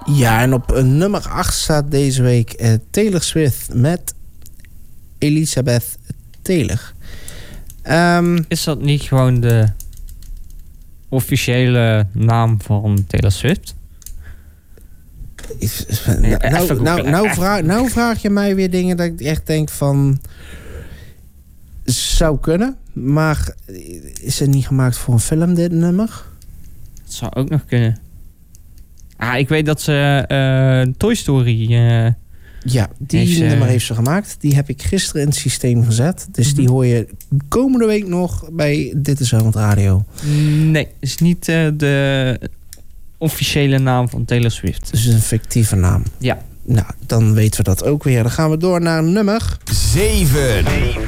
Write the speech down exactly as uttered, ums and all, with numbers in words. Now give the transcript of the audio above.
Ja, en op uh, nummer acht staat deze week uh, Taylor Swift met Elizabeth Taylor. Um, Is dat niet gewoon de officiële naam van Taylor Swift? Is, is, nou, nou, nou, nou, vraag, nou vraag je mij weer dingen dat ik echt denk van... Zou kunnen, maar is het niet gemaakt voor een film, dit nummer? Dat zou ook nog kunnen. Ah, ik weet dat ze uh, Toy Story... Uh, ja, die heeft, uh, nummer heeft ze gemaakt. Die heb ik gisteren in het systeem gezet. Dus mm-hmm. die hoor je komende week nog bij Dit is Zomerend Radio. Nee, is niet uh, de officiële naam van Taylor Swift. Dus een fictieve naam. Ja. Nou, dan weten we dat ook weer. Dan gaan we door naar nummer zeven.